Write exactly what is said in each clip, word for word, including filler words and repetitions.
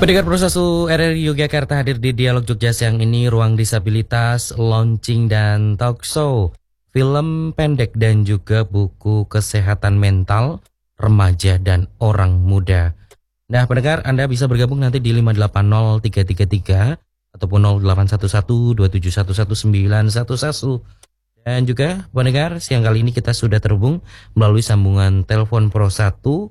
Pendengar Prosasu R R I Yogyakarta hadir di Dialog Jogja siang ini, ruang disabilitas, launching dan talk show, film pendek dan juga buku kesehatan mental, remaja dan orang muda. Nah pendengar, Anda bisa bergabung nanti di lima delapan nol tiga tiga tiga ataupun nol delapan satu satu dua tujuh satu satu sembilan satu satu. Dan juga pendengar, siang kali ini kita sudah terhubung melalui sambungan telepon Pro satu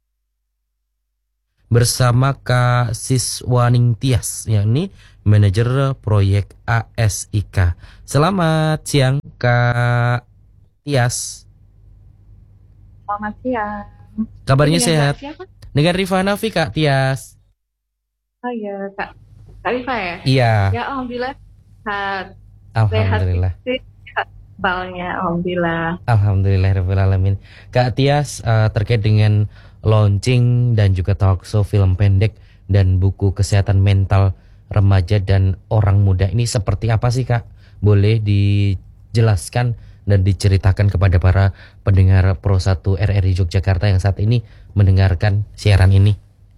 bersama Kak Siswaning Tias, yakni manajer proyek A S I K. Selamat siang Kak Tias. Selamat siang. Kabarnya Ini dengan sehat? Kak siapa? Dengan Rifa Nafi Kak Tias. Oh iya Kak, Kak Rifa ya? Iya. Ya alhamdulillah sehat. Alhamdulillah. Sehat sehat balnya, alhamdulillah. Alhamdulillahirrahmanirrahim. Kak Tias, uh, terkait dengan launching dan juga talk show film pendek dan buku kesehatan mental remaja dan orang muda ini seperti apa sih Kak? Boleh dijelaskan dan diceritakan kepada para pendengar Pro satu R R I Yogyakarta yang saat ini mendengarkan siaran ini?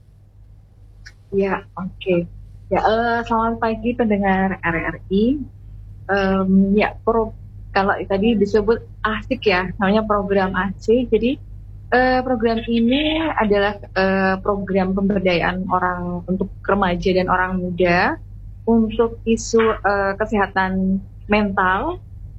Ya oke. Okay. Ya uh, selamat pagi pendengar R R I. Um, ya pro, kalau tadi disebut asik ya, namanya program asik. Jadi Uh, program ini adalah uh, program pemberdayaan orang untuk remaja dan orang muda untuk isu uh, kesehatan mental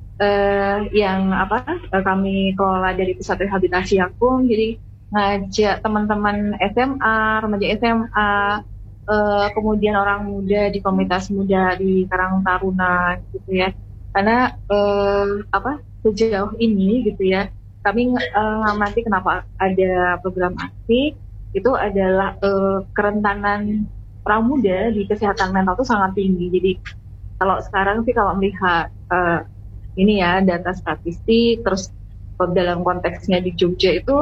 uh, yang apa uh, kami kelola dari Pusat Rehabilitasi Yakung. Jadi ngajak teman-teman S M A, remaja S M A, uh, kemudian orang muda di komunitas muda di Karang Taruna gitu ya. Karena uh, apa sejauh ini gitu ya, kami uh, ngamati kenapa ada program asik itu adalah uh, kerentanan orang muda di kesehatan mental itu sangat tinggi. Jadi kalau sekarang sih kalau melihat uh, ini ya data statistik, terus dalam konteksnya di Jogja itu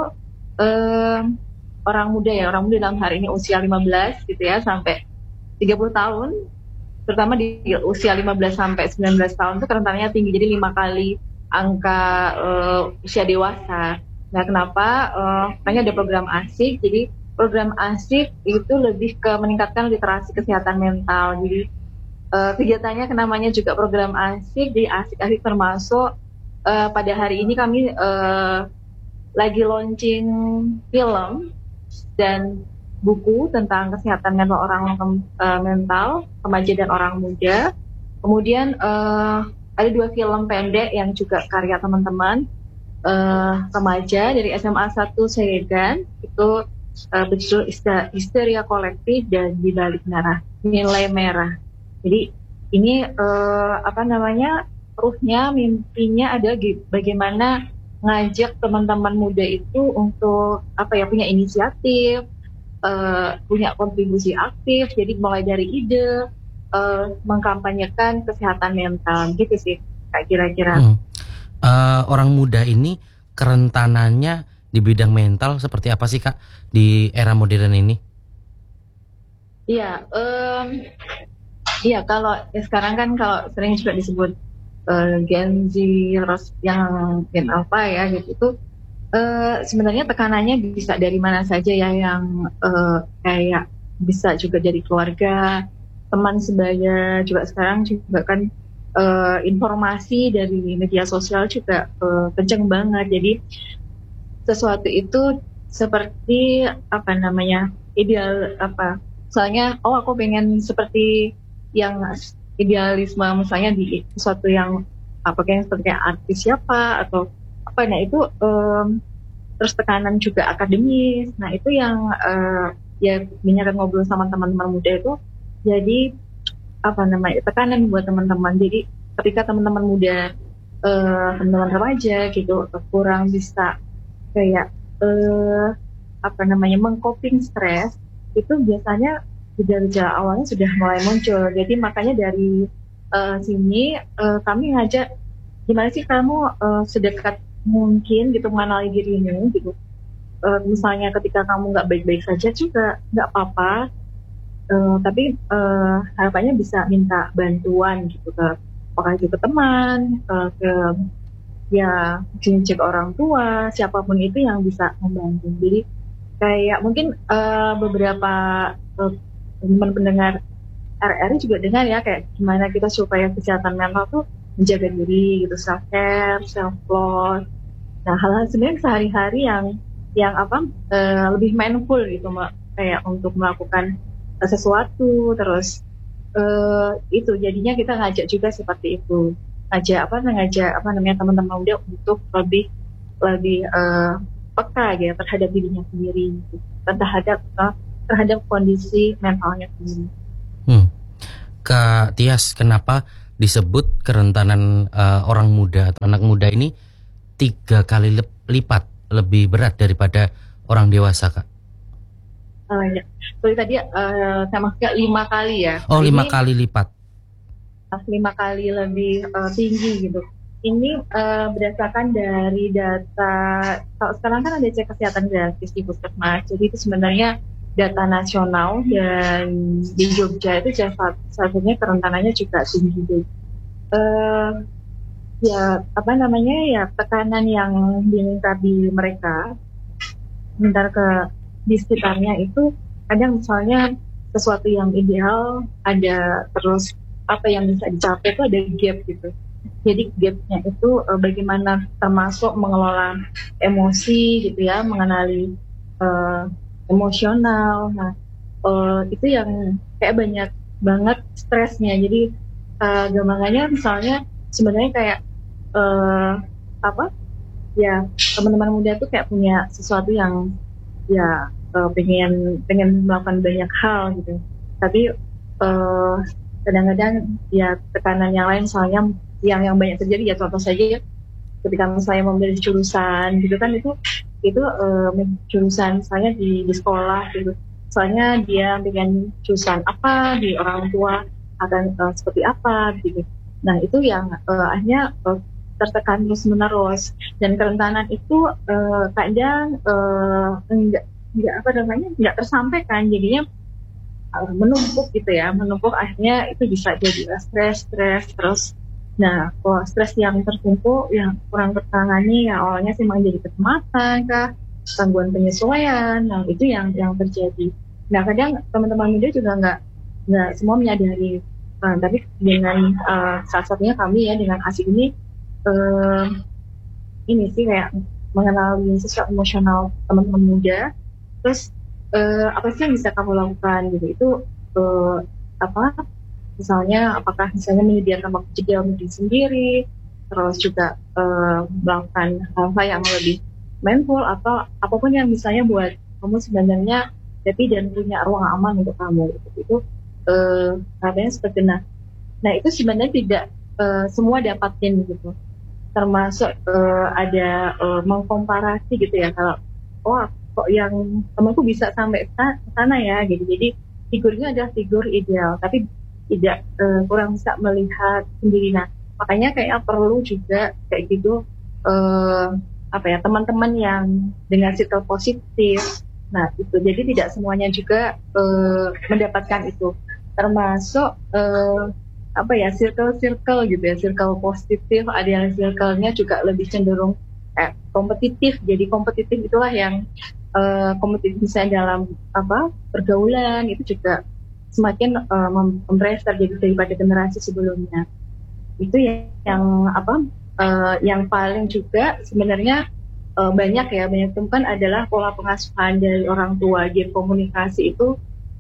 uh, orang muda ya orang muda dalam hari ini usia lima belas gitu ya sampai tiga puluh tahun, terutama di usia lima belas sampai sembilan belas tahun itu kerentanannya tinggi, jadi lima kali angka uh, usia dewasa. Nah, kenapa? Uh, makanya ada program asik. Jadi program asik itu lebih ke meningkatkan literasi kesehatan mental. Jadi uh, kegiatannya namanya juga program asik. Jadi asik-asik termasuk uh, pada hari ini kami uh, lagi launching film dan buku tentang kesehatan mental orang uh, mental remaja dan orang muda. Kemudian uh, ada dua film pendek yang juga karya teman-teman uh, remaja dari S M A satu Seyegan, itu uh, berjudul Histeria Kolektif dan Di Balik Merah, Nilai Merah. Jadi ini uh, apa namanya ruhnya, mimpinya ada bagaimana ngajak teman-teman muda itu untuk apa ya punya inisiatif, uh, punya kontribusi aktif. Jadi mulai dari ide, Uh, mengkampanyekan kesehatan mental gitu sih kayak kira-kira. Hmm. Uh, orang muda ini kerentanannya di bidang mental seperti apa sih Kak di era modern ini? Iya, um, iya kalau ya sekarang kan kalau sering juga disebut uh, Gen Z, yang Gen Alpha ya gitu itu uh, sebenarnya tekanannya bisa dari mana saja ya, yang uh, kayak bisa juga dari keluarga, teman sebaya, juga sekarang juga kan uh, informasi dari media sosial juga uh, kenceng banget. Jadi sesuatu itu seperti apa namanya ideal apa, misalnya oh aku pengen seperti yang idealisme misalnya di sesuatu yang apa kayak seperti artis siapa atau apa, nah itu um, terus tekanan juga akademis. Nah itu yang uh, ya banyak ngobrol sama teman-teman muda itu jadi apa namanya tekanan buat teman-teman. Jadi ketika teman-teman muda, uh, teman-teman remaja gitu kurang bisa kayak uh, apa namanya mengcoping stres, itu biasanya gejala-gejala awalnya sudah mulai muncul. Jadi makanya dari uh, sini uh, kami ngajak gimana sih kamu uh, sedekat mungkin gitu mengenali dirimu gitu. Uh, misalnya ketika kamu nggak baik-baik saja juga nggak apa-apa. Uh, tapi uh, harapannya bisa minta bantuan gitu ke apakah itu ke teman, uh, ke ya cek orang tua, siapapun itu yang bisa membantu. Jadi kayak mungkin uh, beberapa uh, teman pendengar R R I juga dengar ya kayak gimana kita supaya kesehatan mental tuh menjaga diri gitu, self care, self love. Nah, hal-hal sebenarnya sehari-hari yang yang apa eh, lebih mindful gitu Mbak, kayak untuk melakukan eh, sesuatu terus eh, itu jadinya kita ngajak juga seperti itu. Ngajak apa ngajak apa namanya teman-teman muda untuk lebih lebih eh, peka ya terhadap dirinya sendiri gitu. Dan terhadap eh, terhadap kondisi mentalnya sendiri. Hmm. Kak Tias, kenapa disebut kerentanan uh, orang muda atau anak muda ini tiga kali lip- lipat lebih berat daripada orang dewasa, Kak? Uh, ya. Seperti tadi uh, saya maksudnya lima kali ya. Oh, lima Ini kali lipat. lima kali lebih uh, tinggi gitu. Ini uh, berdasarkan dari data, kalau sekarang kan ada cek kesehatan gratis di Puskesmas. Jadi itu sebenarnya data nasional dan di Jogja itu salah satunya kerentanannya juga tinggi. Uh, ya apa namanya ya tekanan yang dilingkapi mereka, sebentar ke di sekitarnya itu kadang misalnya sesuatu yang ideal ada terus apa yang bisa dicapai itu ada gap gitu. Jadi gapnya itu uh, bagaimana termasuk mengelola emosi gitu ya, mengenali uh, emosional. Nah uh, itu yang kayak banyak banget stresnya. Jadi uh, gampangannya misalnya sebenarnya kayak uh, apa ya teman-teman muda tuh kayak punya sesuatu yang ya uh, pengen pengen melakukan banyak hal gitu. Tapi uh, kadang-kadang ya tekanan yang lain soalnya yang yang banyak terjadi ya contoh saja ketika misalnya memilih jurusan gitu kan itu itu uh, jurusan misalnya di, di sekolah gitu soalnya dia pengen jurusan apa di orang tua akan uh, seperti apa gitu. Nah itu yang uh, akhirnya uh, tertekan terus menerus dan kerentanan itu uh, kadang uh, enggak enggak apa namanya enggak tersampaikan jadinya menumpuk gitu ya, menumpuk akhirnya itu bisa jadi stres, stres terus. Nah, kalau stres yang tertumpuk, yang kurang tertangani, ya awalnya sih memang jadi kecemasan kah, gangguan penyesuaian, nah itu yang yang terjadi. Nah, kadang teman-teman muda juga nggak nggak semua menyadari, nah, tapi dengan uh, salah satunya kami ya dengan asik ini, uh, ini sih kayak mengenali sosial emosional teman-teman muda, terus uh, apa sih yang bisa kamu lakukan gitu itu uh, apa misalnya apakah misalnya menyediakan waktu jeda untuk diri sendiri terus juga uh, melakukan hal-hal yang lebih mindful atau apapun yang misalnya buat kamu sebenarnya happy dan punya ruang aman untuk kamu gitu. Itu uh, katanya seperti nah nah itu sebenarnya tidak uh, semua dapatin gitu termasuk uh, ada uh, mengkomparasi gitu ya kalau oh kok yang temanku bisa sampai sana ya gitu. Jadi figurnya adalah figur ideal tapi tidak uh, kurang bisa melihat sendiri. Nah makanya kayak perlu juga kayak gitu uh, apa ya teman-teman yang dengan circle positif. Nah itu jadi tidak semuanya juga uh, mendapatkan itu termasuk uh, apa ya circle-circle gitu ya circle positif ada yang circle-nya juga lebih cenderung eh, kompetitif. Jadi kompetitif itulah yang uh, kompetitif misalnya dalam apa pergaulan itu juga semakin uh, mempressure jadi daripada generasi sebelumnya. Itu yang, yang apa uh, yang paling juga sebenarnya uh, banyak ya banyak temukan adalah pola pengasuhan dari orang tua. Jadi komunikasi itu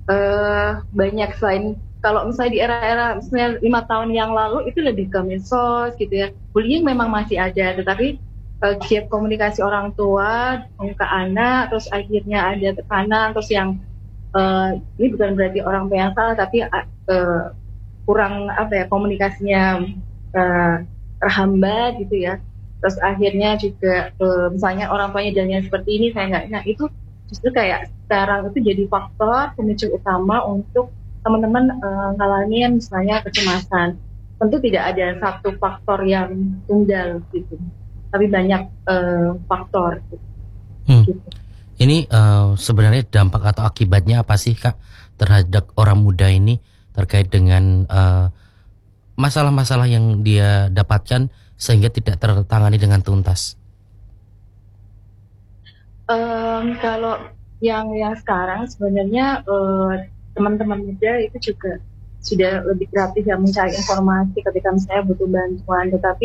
uh, banyak selain kalau misalnya di era-era misalnya lima tahun yang lalu itu lebih ke medsos gitu ya. Bullying memang masih ada tetapi uh, gap komunikasi orang tua ke anak terus akhirnya ada tekanan terus yang uh, ini bukan berarti orang tua yang salah tapi uh, kurang apa ya komunikasinya uh, terhambat gitu ya. Terus akhirnya juga uh, misalnya orang tuanya jalannya seperti ini saya nggak. Nah itu justru kayak sekarang itu jadi faktor pemicu utama untuk teman-teman uh, ngalamin misalnya kecemasan. Tentu tidak ada satu faktor yang tunggal gitu, tapi banyak uh, faktor. Gitu. Hmm. Gitu. Ini uh, sebenarnya dampak atau akibatnya apa sih Kak terhadap orang muda ini terkait dengan uh, masalah-masalah yang dia dapatkan sehingga tidak tertangani dengan tuntas? Um, kalau yang yang sekarang sebenarnya uh, teman-teman muda itu juga sudah lebih kreatif ya mencari informasi ketika misalnya butuh bantuan, tetapi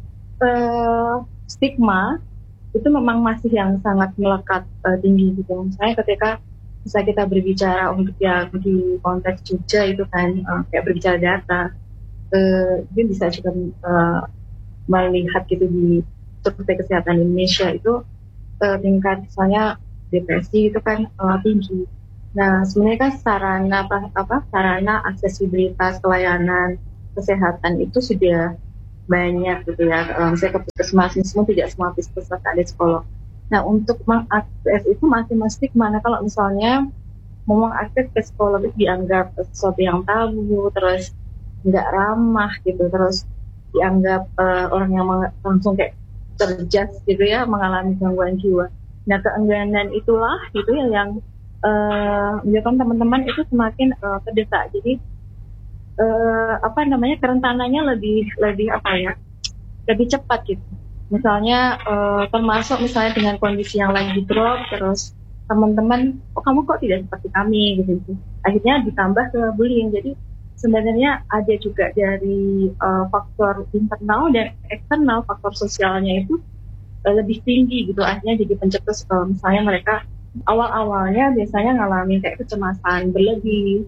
eh, stigma itu memang masih yang sangat melekat eh, tinggi gitu. Misalnya ketika bisa kita berbicara untuk yang di konteks Jogja itu kan eh, kayak berbicara data, eh, mungkin bisa juga eh, melihat gitu di survei kesehatan Indonesia itu eh, tingkat misalnya depresi itu kan eh, tinggi. Nah, sebenarnya kan sarana apa, apa sarana aksesibilitas pelayanan kesehatan itu sudah banyak gitu ya. Um, saya ke puskesmas semua, tidak semua puskesmas ada psikolog. Nah, untuk mengakses itu masih mesti mana kalau misalnya mau mengakses ke psikolog itu dianggap sesuatu yang tabu, terus nggak ramah gitu, terus dianggap uh, orang yang langsung kayak terjas gitu ya, mengalami gangguan jiwa. Nah, keengganan itulah gitu ya yang uh, menyebabkan teman-teman itu semakin uh, terdesak. Jadi uh, apa namanya kerentanannya lebih lebih apa ya lebih cepat gitu. Misalnya uh, termasuk misalnya dengan kondisi yang lagi drop, terus teman-teman, oh kamu kok tidak seperti kami gitu, gitu. Akhirnya ditambah ke bullying. Jadi sebenarnya ada juga dari uh, faktor internal dan eksternal, faktor sosialnya itu uh, lebih tinggi gitu. Akhirnya jadi pencetus uh, misalnya mereka awal-awalnya biasanya ngalamin kayak kecemasan berlebih,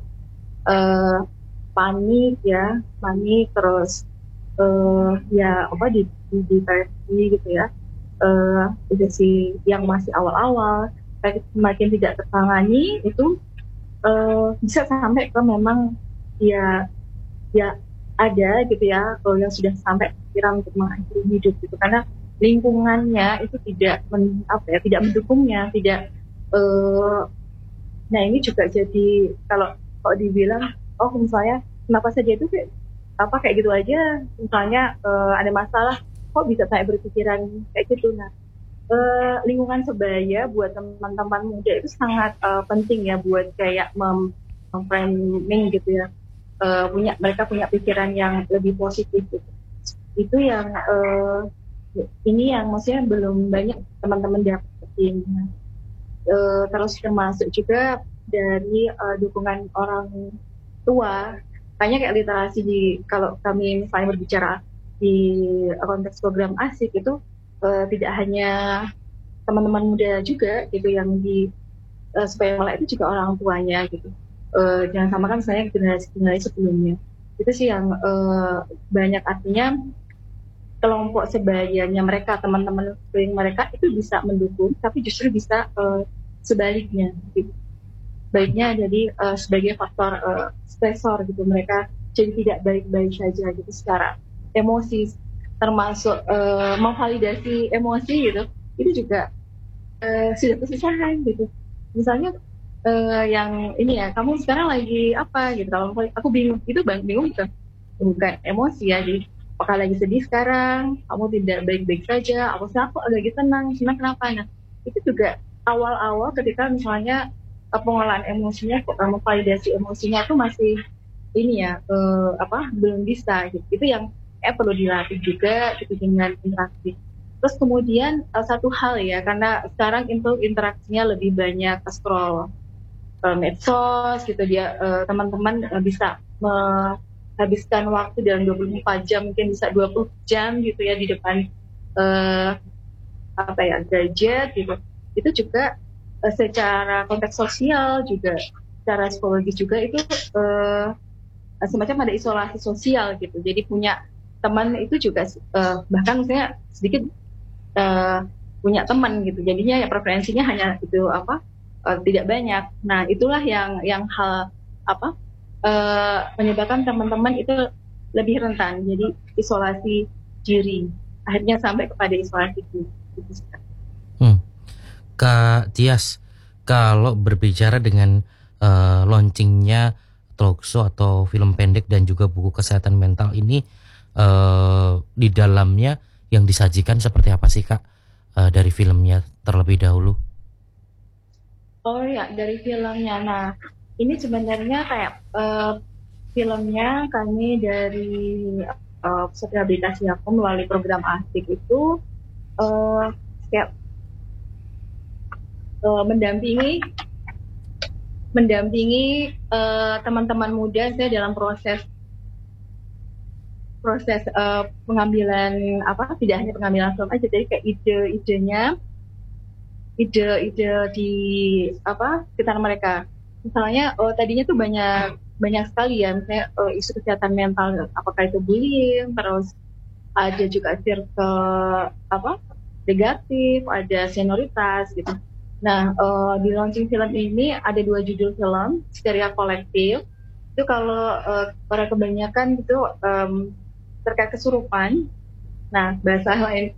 uh, panik ya, panik terus uh, ya apa di di depresi gitu ya, uh, depresi yang masih awal-awal, tapi semakin tidak tertangani itu uh, bisa sampai ke memang ya ya ada gitu ya uh, yang sudah sampai pikiran untuk mengakhiri hidup gitu karena lingkungannya itu tidak men, apa ya tidak mendukungnya, tidak uh, nah ini juga jadi kalau kalau dibilang oh misalnya kenapa saja itu kayak apa kayak gitu aja misalnya uh, ada masalah kok bisa saya berpikiran kayak gitu. Nah uh, lingkungan sebaya buat teman-teman muda itu sangat uh, penting ya buat kayak mem- memframing gitu ya, uh, punya mereka punya pikiran yang lebih positif gitu. Itu yang uh, ini yang maksudnya belum banyak teman-teman dapetin. Uh, terus termasuk juga dari uh, dukungan orang tua, kayaknya kayak literasi di kalau kami misalnya berbicara di konteks program ASIK itu uh, tidak hanya teman-teman muda juga gitu yang di uh, supaya melek itu juga orang tuanya gitu, uh, jangan samakan misalnya generasi-generasi sebelumnya. Itu sih yang uh, banyak artinya kelompok sebayanya mereka, teman-teman sekeliling mereka itu bisa mendukung, tapi justru bisa uh, sebaliknya. Gitu. Baiknya jadi uh, sebagai faktor uh, stresor gitu, mereka jadi tidak baik-baik saja gitu secara emosi, termasuk uh, memvalidasi emosi gitu, itu juga uh, sudah kesusahan gitu. Misalnya uh, yang ini ya, kamu sekarang lagi apa gitu, kalau aku bingung, itu bingung gitu, bukan emosi ya, jadi apakah lagi sedih sekarang, kamu tidak baik-baik saja, aku aku lagi tenang, senang kenapa? Nah itu juga awal-awal ketika misalnya uh, pengolahan emosinya, kamu validasi emosinya itu masih ini ya uh, apa belum bisa gitu. Itu yang eh perlu dilatih juga gitu dengan interaksi. Terus kemudian uh, satu hal ya, karena sekarang itu interaksinya lebih banyak scroll uh, medsos gitu, dia uh, teman-teman uh, bisa me- habiskan waktu dalam dua puluh empat jam, mungkin bisa dua puluh jam gitu ya di depan uh, apa ya gadget gitu. Itu juga uh, secara konteks sosial juga, secara psikologis juga itu uh, semacam ada isolasi sosial gitu. Jadi punya teman itu juga uh, bahkan misalnya sedikit uh, punya teman gitu. Jadinya ya preferensinya hanya itu apa uh, tidak banyak. Nah itulah yang yang hal apa Uh, menyebabkan teman-teman itu lebih rentan, jadi isolasi diri, akhirnya sampai kepada isolasi diri. Hmm. Kak Tias, kalau berbicara dengan uh, launchingnya talkshow atau film pendek dan juga buku kesehatan mental ini, uh, di dalamnya yang disajikan seperti apa sih Kak, uh, dari filmnya terlebih dahulu? Oh ya, dari filmnya. Nah, ini sebenarnya kayak uh, filmnya kami dari uh, Pusat Rehabilitasi aku melalui program ASIK itu uh, kayak uh, mendampingi mendampingi uh, teman-teman muda saya dalam proses proses uh, pengambilan apa tidak hanya pengambilan film aja, jadi kayak ide-idenya, ide-ide di apa sekitar mereka. Misalnya oh, tadinya tuh banyak banyak sekali ya, misalnya uh, isu kesehatan mental, apakah itu bullying, terus ada juga circle apa negatif, ada senioritas gitu. Nah uh, di launching film ini ada dua judul film, Histeria Kolektif. Itu kalau uh, orang kebanyakan gitu um, terkait kesurupan. Nah bahasa lain